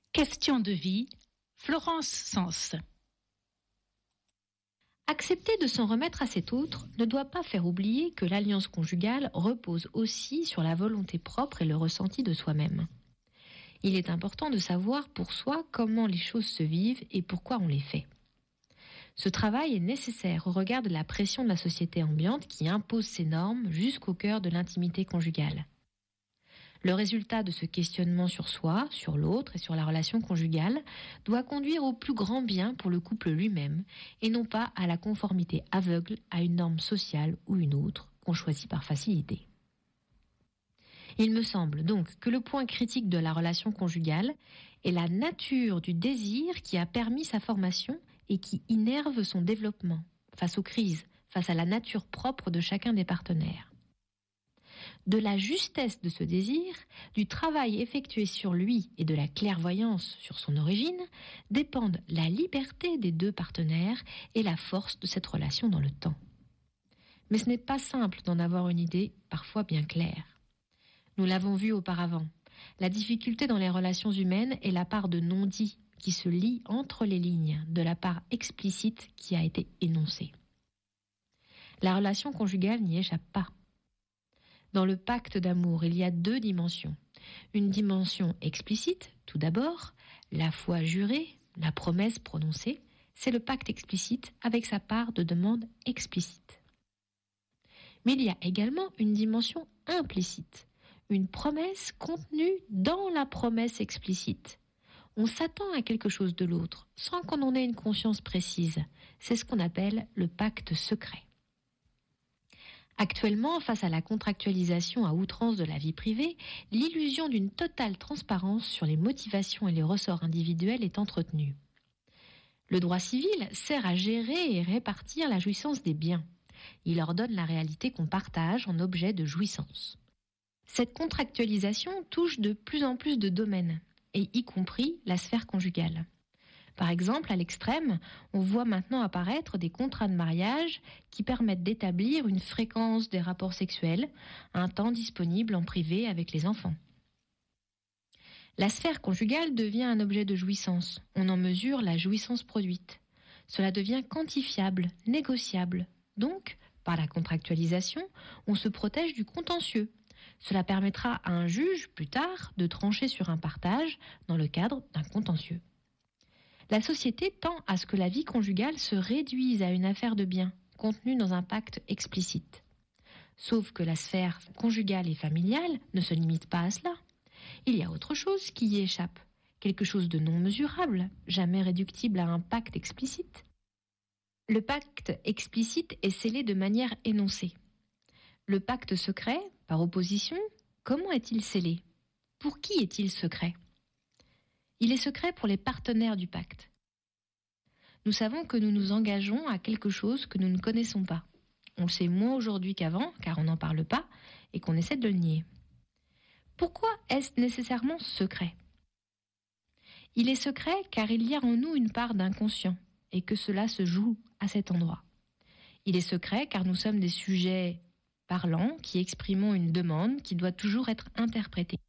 Question de vie, Florence Sens. Accepter de s'en remettre à cet autre ne doit pas faire oublier que l'alliance conjugale repose aussi sur la volonté propre et le ressenti de soi-même. Il est important de savoir pour soi comment les choses se vivent et pourquoi on les fait. Ce travail est nécessaire au regard de la pression de la société ambiante qui impose ses normes jusqu'au cœur de l'intimité conjugale. Le résultat de ce questionnement sur soi, sur l'autre et sur la relation conjugale doit conduire au plus grand bien pour le couple lui-même et non pas à la conformité aveugle à une norme sociale ou une autre qu'on choisit par facilité. Il me semble donc que le point critique de la relation conjugale est la nature du désir qui a permis sa formation et qui innerve son développement face aux crises, face à la nature propre de chacun des partenaires. De la justesse de ce désir, du travail effectué sur lui et de la clairvoyance sur son origine, dépendent la liberté des deux partenaires et la force de cette relation dans le temps. Mais ce n'est pas simple d'en avoir une idée parfois bien claire. Nous l'avons vu auparavant, la difficulté dans les relations humaines est la part de non-dit qui se lie entre les lignes de la part explicite qui a été énoncée. La relation conjugale n'y échappe pas. Dans le pacte d'amour, il y a deux dimensions. Une dimension explicite, tout d'abord, la foi jurée, la promesse prononcée, c'est le pacte explicite avec sa part de demande explicite. Mais il y a également une dimension implicite, une promesse contenue dans la promesse explicite. On s'attend à quelque chose de l'autre, sans qu'on en ait une conscience précise. C'est ce qu'on appelle le pacte secret. Actuellement, face à la contractualisation à outrance de la vie privée, l'illusion d'une totale transparence sur les motivations et les ressorts individuels est entretenue. Le droit civil sert à gérer et répartir la jouissance des biens. Il ordonne la réalité qu'on partage en objet de jouissance. Cette contractualisation touche de plus en plus de domaines, et y compris la sphère conjugale. Par exemple, à l'extrême, on voit maintenant apparaître des contrats de mariage qui permettent d'établir une fréquence des rapports sexuels, un temps disponible en privé avec les enfants. La sphère conjugale devient un objet de jouissance. On en mesure la jouissance produite. Cela devient quantifiable, négociable. Donc, par la contractualisation, on se protège du contentieux. Cela permettra à un juge, plus tard, de trancher sur un partage dans le cadre d'un contentieux. La société tend à ce que la vie conjugale se réduise à une affaire de biens, contenue dans un pacte explicite. Sauf que la sphère conjugale et familiale ne se limite pas à cela. Il y a autre chose qui y échappe, quelque chose de non mesurable, jamais réductible à un pacte explicite. Le pacte explicite est scellé de manière énoncée. Le pacte secret, par opposition, comment est-il scellé ? Pour qui est-il secret ? Il est secret pour les partenaires du pacte. Nous savons que nous nous engageons à quelque chose que nous ne connaissons pas. On le sait moins aujourd'hui qu'avant, car on n'en parle pas, et qu'on essaie de le nier. Pourquoi est-ce nécessairement secret ? Il est secret car il y a en nous une part d'inconscient, et que cela se joue à cet endroit. Il est secret car nous sommes des sujets parlants qui exprimons une demande qui doit toujours être interprétée.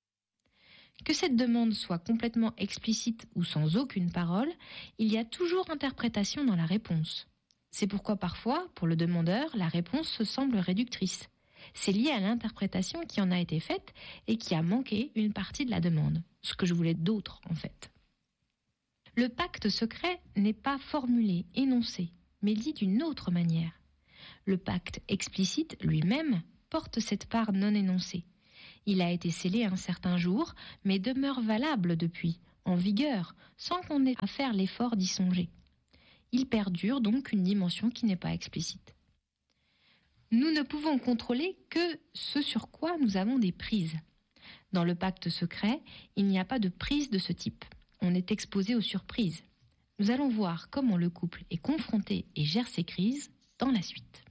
Que cette demande soit complètement explicite ou sans aucune parole, il y a toujours interprétation dans la réponse. C'est pourquoi parfois, pour le demandeur, la réponse se semble réductrice. C'est lié à l'interprétation qui en a été faite et qui a manqué une partie de la demande, ce que je voulais d'autre en fait. Le pacte secret n'est pas formulé, énoncé, mais dit d'une autre manière. Le pacte explicite lui-même porte cette part non énoncée. Il a été scellé un certain jour, mais demeure valable depuis, en vigueur, sans qu'on ait à faire l'effort d'y songer. Il perdure donc une dimension qui n'est pas explicite. Nous ne pouvons contrôler que ce sur quoi nous avons des prises. Dans le pacte secret, il n'y a pas de prise de ce type. On est exposé aux surprises. Nous allons voir comment le couple est confronté et gère ses crises dans la suite.